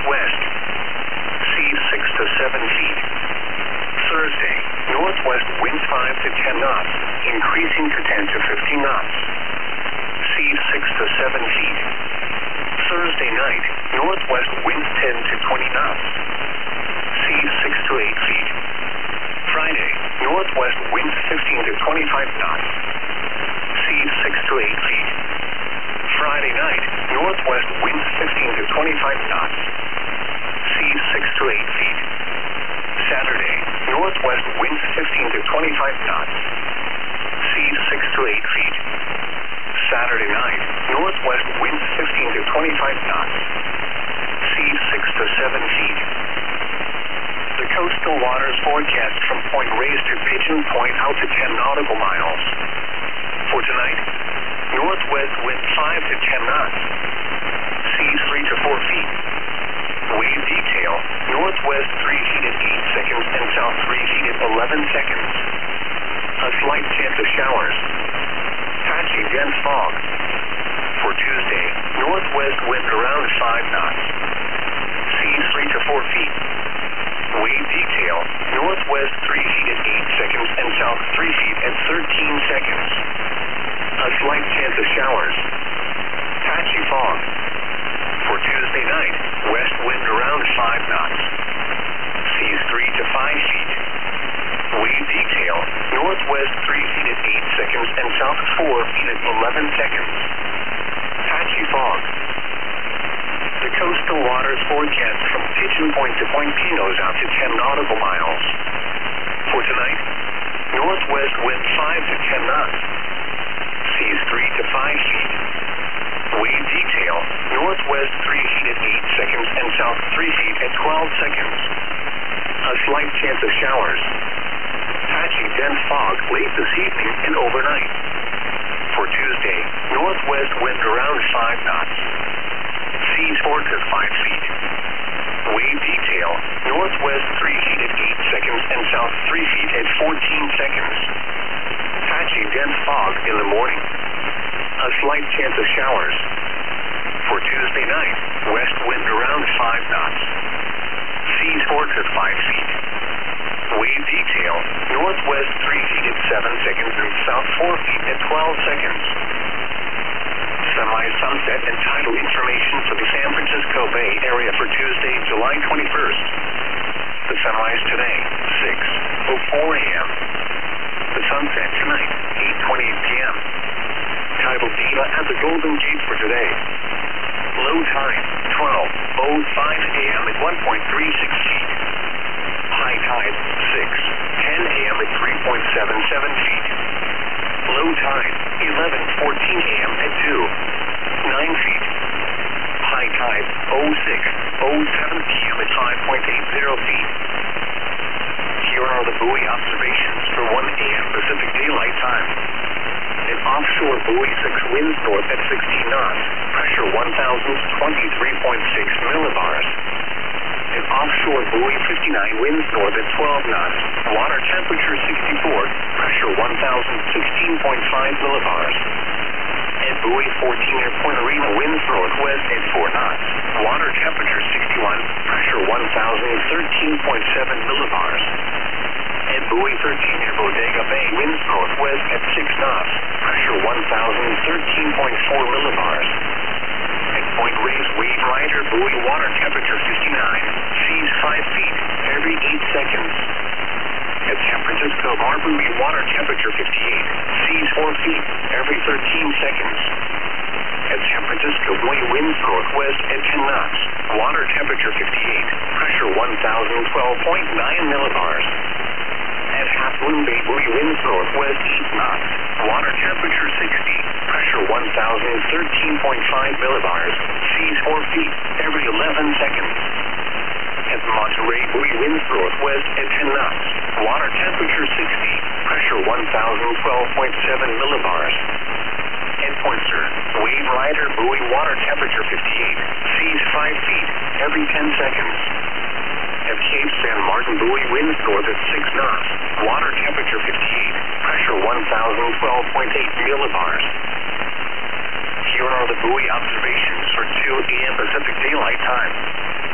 northwest. Seas 6 to 7 feet. Thursday, northwest winds 5 to 10 knots, increasing to 10 to 15 knots. Seas 6 to 7 feet. Thursday night, northwest winds 10 to 20 knots. Seas 6 to 8 feet. Friday, northwest winds 15 to 25 knots. Seas 6 to 8 feet. Friday night, northwest winds 15 to 25 knots. Seas 6 to 8 feet. Saturday, northwest winds 15 to 25 knots. Seas 6 to 8 feet. Saturday night, northwest winds 15 to 25 knots. Seas 6 to 7 feet. The coastal waters forecast from Point Reyes to Pigeon Point out to 10 nautical miles. For tonight, northwest wind 5 to 10 knots. Seas 3 to 4 feet. Wave detail, northwest 3 feet at 8 seconds and south 3 feet at 11 seconds. A slight chance of showers. Patchy dense fog. For Tuesday, northwest wind around 5 knots. Seas 3 to 4 feet. Wave detail, northwest 3 feet at 8 seconds and south 3 feet at 13 seconds. A slight chance of showers. Patchy fog. For Tuesday night, west wind around 5 knots. Seas 3 to 5 feet. Wave detail, northwest 3 feet at 8 seconds and south 4 feet at 11 seconds. Patchy fog. The coastal waters forecast from Pigeon Point to Point Pinos out to 10 nautical miles. For tonight, northwest wind 5 to 10 knots. Seas 3 to 5 feet. Wave detail, northwest 3 feet at 8 seconds and south 3 feet at 12 seconds. A slight chance of showers. Patchy dense fog late this evening and overnight. For Tuesday, northwest wind around 5 knots. Seas 4 to 5 feet. Wave detail, northwest 3 feet at 8 seconds and south 3 feet at 14 seconds. Patchy dense fog in the morning. A slight chance of showers. For Tuesday night, west wind around 5 knots. Seas 4 to 5 feet. Wave detail, northwest 3 feet at 7 seconds and south 4 feet at 12 seconds. Semi-sunset and tidal information for the San Francisco Bay Area for Tuesday, July 21st. The sunrise today, 6:04 a.m. The sunset tonight, 8:20 p.m. Tidal data at the Golden Gate for today. Low tide, 12:05 a.m. at 1.36 feet. High tide, 6:10 a.m. at 3.77 feet. Low tide, 11:14 a.m. at 2.9 feet. High tide, 06:07 p.m. at 5.80 feet. Here are the buoy observations for 1 a.m. Pacific Daylight Time. An offshore buoy 6 winds north at 16 knots. Pressure 1,023.6 millibars. An offshore buoy 59 winds north at 12 knots. Water temperature 64. Pressure 1,016.5 millibars. And buoy 14 near Point Arena winds northwest at 4 knots. Water temperature 61. Pressure 1,013.7 millibars. And buoy 13 near Bodega Bay winds northwest at 6 knots. Pressure 1,013.4 millibars. At Point Reyes Wave Rider buoy water temperature 59. Seas 5 feet every 8 seconds. At San Francisco Bar buoy water temperature 58. Seas 4 feet every 13 seconds. At San Francisco buoy winds northwest at 10 knots. Water temperature 58. Pressure 1,012.9 millibars. At Half Moon Bay buoy winds northwest 8 knots. Water temperature 60. Pressure 1,013.5 millibars. Seas 4 feet every 11 seconds. At Monterey buoy winds northwest at 10 knots. Water temperature 60. Pressure 1,012.7 millibars. At Pointer, Wave Rider buoy water temperature 58. Seas 5 feet every 10 seconds. At Cape San Martin buoy winds north at 6 knots. Water temperature 58. Pressure 1,012.8 millibars. Here are the buoy observations for 2 a.m. Pacific Daylight Time.